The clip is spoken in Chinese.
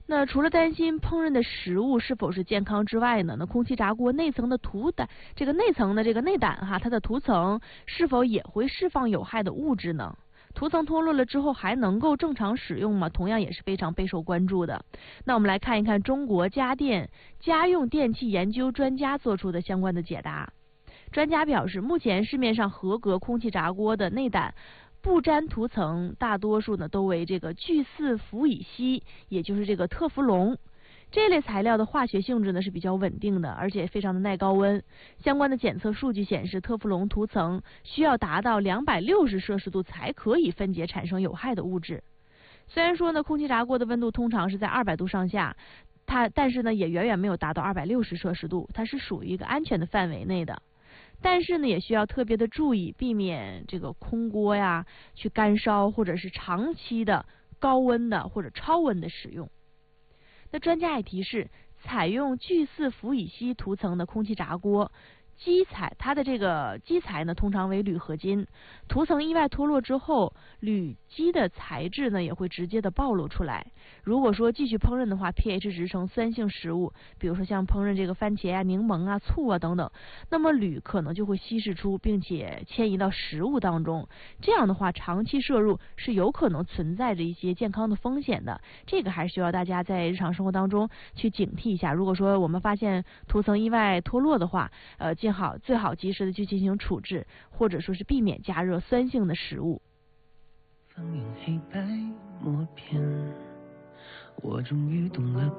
那除了担心烹饪的食物是否是健康之外呢，那空气炸锅内层的内层的这个内胆哈，它的涂层是否也会释放有害的物质呢？涂层脱落了之后还能够正常使用吗？同样也是非常备受关注的。那我们来看一看中国家用电器研究专家做出的相关的解答。专家表示，目前市面上合格空气炸锅的内胆不粘涂层大多数呢都为这个聚四氟乙烯，也就是这个特氟龙。这类材料的化学性质呢是比较稳定的，而且非常的耐高温。相关的检测数据显示，特氟龙涂层需要达到260摄氏度才可以分解产生有害的物质。虽然说呢，空气炸锅的温度通常是在200度上下，但是呢也远远没有达到260摄氏度，它是属于一个安全的范围内的。但是呢，也需要特别的注意，避免这个空锅呀去干烧，或者是长期的高温的或者超温的使用。那专家也提示，采用聚四氟乙烯涂层的空气炸锅，它的这个基材呢通常为铝合金，涂层意外脱落之后，铝基的材质呢也会直接的暴露出来。如果说继续烹饪的话， pH 值呈酸性食物，比如说像烹饪这个番茄啊、柠檬啊、醋啊等等，那么铝可能就会稀释出并且迁移到食物当中，这样的话长期摄入是有可能存在着一些健康的风险的。这个还是需要大家在日常生活当中去警惕一下。如果说我们发现涂层意外脱落的话，最好及时的去进行处置，或者说是避免加热酸性的食物。 放映黑白默片，我终于懂了。